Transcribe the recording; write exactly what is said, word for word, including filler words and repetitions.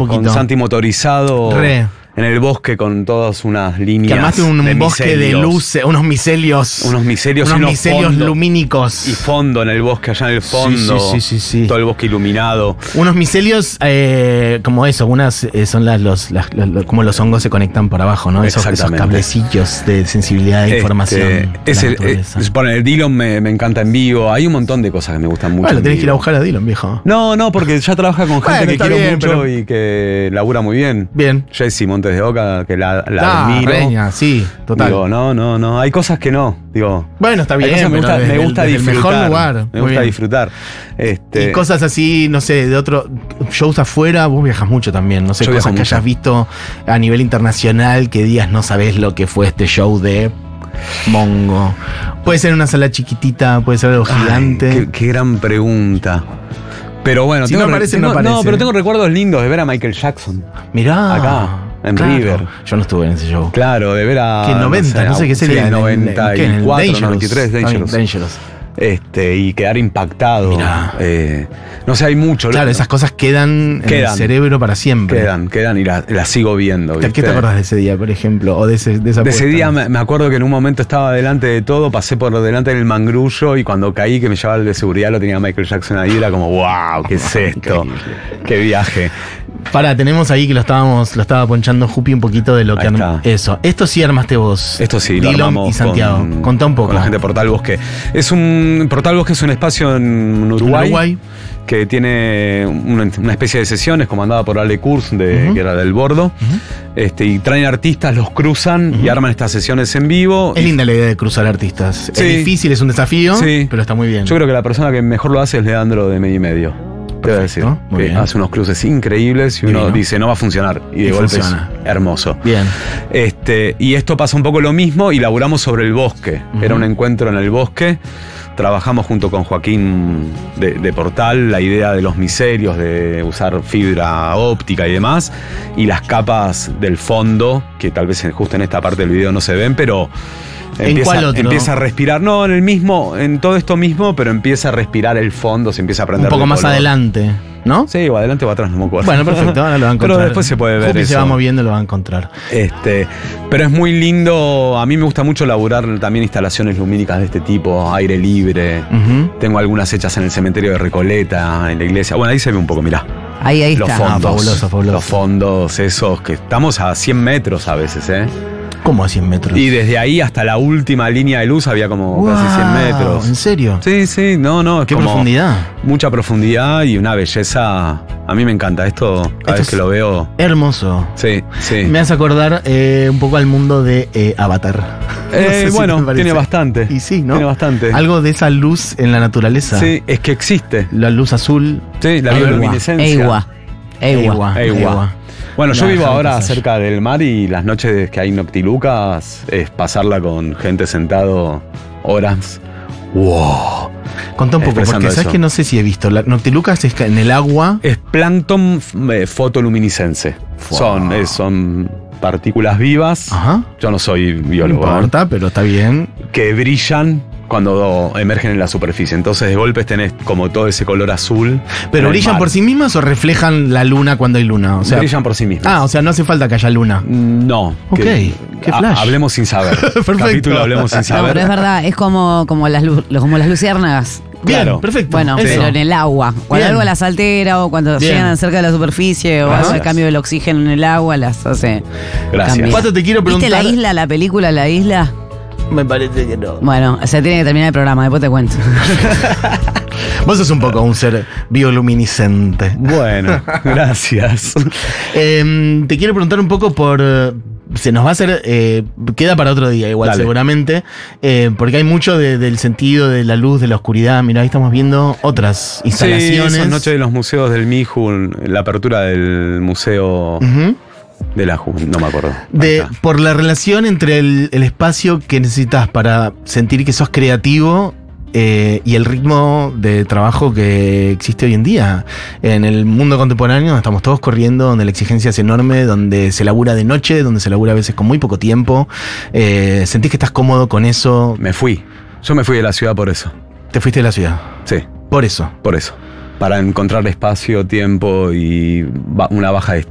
poquito. Con Santi motorizado. Re. En el bosque con todas unas líneas. Que además tiene un, de un bosque de micelios. luz, unos micelios. Unos micelios, unos y unos micelios fondo, lumínicos. Y fondo en el bosque, allá en el fondo. Sí, sí, sí, sí, sí. Todo el bosque iluminado. Unos micelios, eh, como eso, unas eh, son las, los, las, los, como los hongos se conectan por abajo, ¿no? Esos, esos cablecillos de sensibilidad de este, información. Es el, es, bueno, el Dylan me, me encanta en vivo. Hay un montón de cosas que me gustan mucho. Bueno, tenés que ir a buscar a Dylan, viejo. No, no, porque ya trabaja con gente bueno, que quiero bien, mucho pero... y que labura muy bien. Bien. Jessy Montes de Oca, que la, la ah, admiro. Reña, sí, total. Digo, no, no, no. Hay cosas que no. Digo, bueno, está bien. Hay cosas que me gusta, me gusta el, disfrutar. El mejor lugar. Me gusta bien. disfrutar. Este, y cosas así, no sé, de otro. Shows afuera, vos viajas mucho también. No sé, cosas que mucho. hayas visto a nivel internacional que digas no sabés lo que fue este show de Mongo. Puede ser una sala chiquitita, puede ser algo gigante. Ay, qué, qué gran pregunta. Pero bueno, si tengo, no aparece, tengo, no aparece. No, pero tengo recuerdos lindos de ver a Michael Jackson. Mirá. Acá, en claro. River. Yo no estuve en ese show. Claro, de ver a. ¿Qué, noventa? No sé, no sé qué sería. Sí, noventa y cuatro, noventa y tres, Dangerous. Dangerous. Este, y quedar impactado. Mirá. Eh, no sé, hay mucho. Claro, esas cosas quedan, quedan en el cerebro para siempre. Quedan, quedan y las la sigo viendo. ¿Viste? ¿Qué te acordás de ese día, por ejemplo? O de, ese, de esa De ese puesta? día me, me acuerdo que en un momento estaba delante de todo, pasé por delante del mangrullo y cuando caí, que me llevaba el de seguridad, lo tenía Michael Jackson ahí, era como, wow, ¿qué es esto? Qué viaje. Pará, tenemos ahí que lo estábamos, lo estaba ponchando Jupi un poquito de lo que arm... Eso, esto sí armaste vos. Esto sí, Dylan lo armamos y Santiago. Con, Contá un poco. Con la gente de Portal Bosque. Es un. Portal Bosque es un espacio en Uruguay. Uruguay. Que tiene una, una especie de sesiones comandada por Ale Kurz, de, uh-huh. que era del Bordo. Uh-huh. Este, y traen artistas, los cruzan uh-huh. y arman estas sesiones en vivo. Es linda la idea de cruzar artistas. Sí. Es difícil, es un desafío, sí. pero está muy bien. Yo creo que la persona que mejor lo hace es Leandro de Medio y Medio. Debo decir. Muy bien. Hace unos cruces increíbles y uno Divino. dice, no va a funcionar. Y de y golpe funciona. Es hermoso. Bien. Este, y esto pasa un poco lo mismo y laburamos sobre el bosque. Uh-huh. Era un encuentro en el bosque. Trabajamos junto con Joaquín de, de Portal la idea de los micelios, de usar fibra óptica y demás, y las capas del fondo, que tal vez justo en esta parte del video no se ven, pero empieza, empieza a respirar, no, en el mismo, en todo esto mismo, pero empieza a respirar el fondo, se empieza a prender. Un poco más color. Adelante, ¿no? Sí, o adelante o atrás, no me acuerdo. Bueno, perfecto, ahora lo van a encontrar. Pero después se puede ver. Jupi eso. se va moviendo, lo va a encontrar. Este, pero es muy lindo, a mí me gusta mucho laburar también instalaciones lumínicas de este tipo, aire libre. Uh-huh. Tengo algunas hechas en el cementerio de Recoleta, en la iglesia. Bueno, ahí se ve un poco, mirá. Ahí, ahí los está. Fondos, ah, fabuloso, fabuloso. Los fondos, esos que estamos a cien metros a veces, ¿eh? ¿Cómo a cien metros? Y desde ahí hasta la última línea de luz había como wow, casi cien metros. ¿En serio? Sí, sí, no, no. Es ¿Qué como profundidad? Mucha profundidad y una belleza. A mí me encanta esto, cada esto vez que lo veo. Hermoso. Sí, sí. Me hace acordar eh, un poco al mundo de eh, Avatar. Eh, no sé si bueno, tiene bastante. Y sí, ¿no? Tiene bastante. Algo de esa luz en la naturaleza. Sí, es que existe. La luz azul. Sí, la bioluminiscencia. Ewa. Ewa. Ewa. Bueno, yo vivo ahora cerca del mar y las noches que hay noctilucas es pasarla con gente sentado horas. ¡Wow! Contá un poco, porque sabes eso. Que no sé si he visto. La noctilucas es en el agua. Es plancton eh, fotoluminiscense. Wow. Son, eh, son partículas vivas. Ajá. Yo no soy biólogo. No importa, ¿eh? Pero está bien. Que brillan cuando emergen en la superficie. Entonces de golpes tenés como todo ese color azul. ¿Pero brillan por sí mismas o reflejan la luna cuando hay luna? O sea, brillan por sí mismas. Ah, o sea, no hace falta que haya luna. No. Ok, que, qué flash. Ha, hablemos sin saber. Perfecto. Capítulo hablemos sin saber. No, pero es verdad, es como, como, las, como las luciérnagas. Bien, claro. Perfecto. Bueno, eso. pero en el agua. Cuando Bien. algo las altera o cuando Bien. llegan cerca de la superficie o Gracias. algo, el cambio del oxígeno en el agua las hace. Gracias. cambiar. Pato, te quiero preguntar. ¿Viste La Isla, la película La Isla? Me parece que no. Bueno, se tiene que terminar el programa, después te cuento. Vos sos un poco un ser bioluminiscente. Bueno, gracias. eh, te quiero preguntar un poco por... Se nos va a hacer... Eh, queda para otro día igual, Dale. seguramente. Eh, porque hay mucho de, del sentido de la luz, de la oscuridad. Mirá, ahí estamos viendo otras instalaciones. Sí, son noches de los museos del Miju, la apertura del museo... Uh-huh. De la Ju, no me acuerdo. De, por la relación entre el, el espacio que necesitas para sentir que sos creativo eh, y el ritmo de trabajo que existe hoy en día. En el mundo contemporáneo donde estamos todos corriendo, donde la exigencia es enorme, donde se labura de noche, donde se labura a veces con muy poco tiempo. Eh, ¿Sentís que estás cómodo con eso? Me fui. Yo me fui de la ciudad por eso. ¿Te fuiste de la ciudad? Sí. Por eso. Por eso. Para encontrar espacio, tiempo y una baja